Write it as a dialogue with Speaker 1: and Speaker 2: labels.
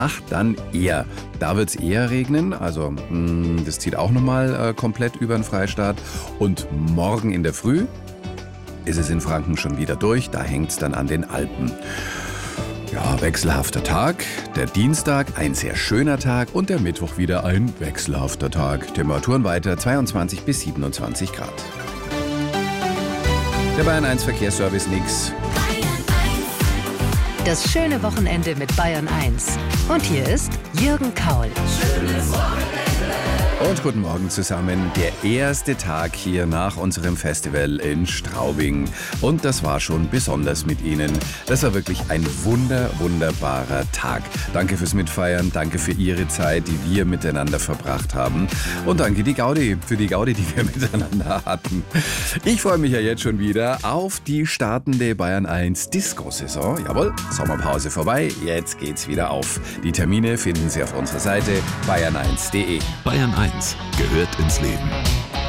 Speaker 1: Ach, dann eher. Da wird es eher regnen, also das zieht auch nochmal komplett über den Freistaat. Und morgen in der Früh ist es in Franken schon wieder durch, da hängt es dann an den Alpen. Ja, wechselhafter Tag. Der Dienstag ein sehr schöner Tag und der Mittwoch wieder ein wechselhafter Tag. Temperaturen weiter 22 bis 27 Grad. Der Bayern 1 Verkehrsservice nix.
Speaker 2: Das schöne Wochenende mit Bayern 1. Und hier ist Jürgen Kaul.
Speaker 3: Schönes Wochenende.
Speaker 1: Und guten Morgen zusammen. Der erste Tag hier nach unserem Festival in Straubing. Und das war schon besonders mit Ihnen. Das war wirklich ein wunderbarer Tag. Danke fürs Mitfeiern, danke für Ihre Zeit, die wir miteinander verbracht haben. Und danke für die Gaudi, die wir miteinander hatten. Ich freue mich ja jetzt schon wieder auf die startende Bayern 1 Disco-Saison. Jawohl, Sommerpause vorbei, jetzt geht's wieder auf. Die Termine finden Sie auf unserer Seite bayern1.de.
Speaker 3: Bayern 1 gehört ins Leben.